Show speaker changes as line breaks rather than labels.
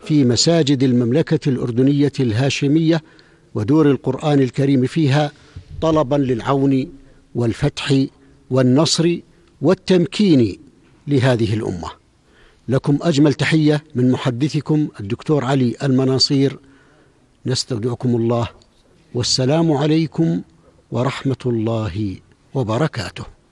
في مساجد المملكة الأردنية الهاشمية ودور القرآن الكريم فيها، طلبا للعون والفتح والنصر والتمكين لهذه الأمة. لكم أجمل تحية من محدثكم الدكتور علي المناصير، نستودعكم الله، والسلام عليكم ورحمة الله وبركاته.